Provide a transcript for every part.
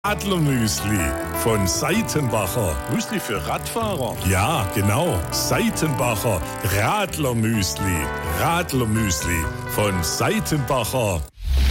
Radlermüsli von Seitenbacher. Müsli für Radfahrer? Ja, genau. Seitenbacher Radlermüsli. Radlermüsli von Seitenbacher.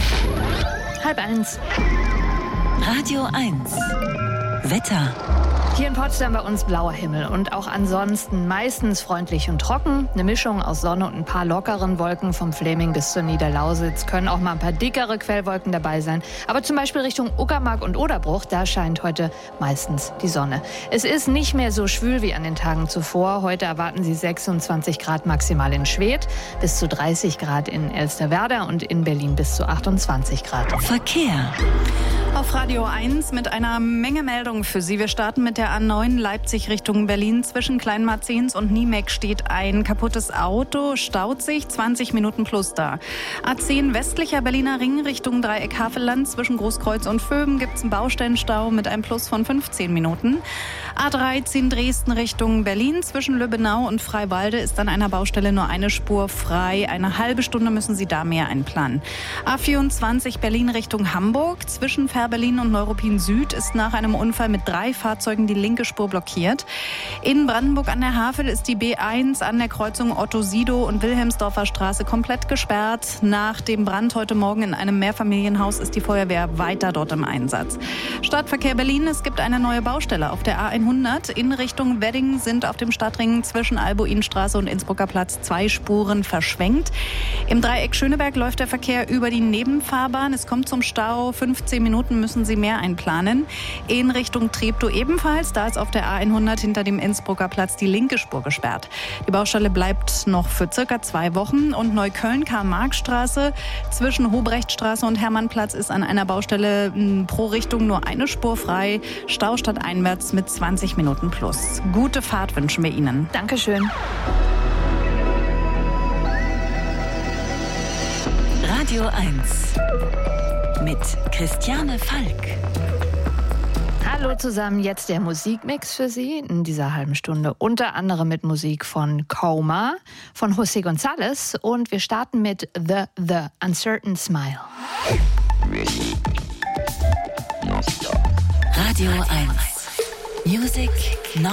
12:30. Radio 1. Wetter. Hier in Potsdam bei uns blauer Himmel und auch ansonsten meistens freundlich und trocken. Eine Mischung aus Sonne und ein paar lockeren Wolken vom Fläming bis zur Niederlausitz. Können auch mal ein paar dickere Quellwolken dabei sein. Aber zum Beispiel Richtung Uckermark und Oderbruch, da scheint heute meistens die Sonne. Es ist nicht mehr so schwül wie an den Tagen zuvor. Heute erwarten Sie 26 Grad maximal in Schwedt, bis zu 30 Grad in Elsterwerda und in Berlin bis zu 28 Grad. Verkehr. Auf Radio 1 mit einer Menge Meldungen für Sie. Wir starten mit der A9 Leipzig Richtung Berlin. Zwischen Kleinmarzens und Niemeck steht ein kaputtes Auto, staut sich, 20 Minuten plus da. A10 westlicher Berliner Ring Richtung Dreieck Havelland. Zwischen Großkreuz und Vöben gibt es einen Baustellenstau mit einem Plus von 15 Minuten. A13 Dresden Richtung Berlin. Zwischen Lübbenau und Freiwalde ist an einer Baustelle nur eine Spur frei. Eine halbe Stunde müssen Sie da mehr einplanen. A24 Berlin Richtung Hamburg. Zwischen Berlin und Neuruppin Süd ist nach einem Unfall mit 3 Fahrzeugen die linke Spur blockiert. In Brandenburg an der Havel ist die B1 an der Kreuzung Otto-Sidow und Wilhelmsdorfer Straße komplett gesperrt. Nach dem Brand heute Morgen in einem Mehrfamilienhaus ist die Feuerwehr weiter dort im Einsatz. Stadtverkehr Berlin, es gibt eine neue Baustelle auf der A100. In Richtung Wedding sind auf dem Stadtring zwischen Albuinstraße und Innsbrucker Platz 2 Spuren verschwenkt. Im Dreieck Schöneberg läuft der Verkehr über die Nebenfahrbahn. Es kommt zum Stau, 15 Minuten müssen Sie mehr einplanen. In Richtung Treptow ebenfalls. Da ist auf der A100 hinter dem Innsbrucker Platz die linke Spur gesperrt. Die Baustelle bleibt noch für circa 2 Wochen. Und Neukölln-Karl-Marx-Straße zwischen Hobrechtstraße und Hermannplatz ist an einer Baustelle pro Richtung nur eine Spur frei. Stau stadteinwärts mit 20 Minuten plus. Gute Fahrt wünschen wir Ihnen. Dankeschön. Radio 1. Mit Christiane Falk. Hallo zusammen, jetzt der Musikmix für Sie in dieser halben Stunde. Unter anderem mit Musik von Coma, von José González und wir starten mit The Uncertain Smile. Radio 1. Music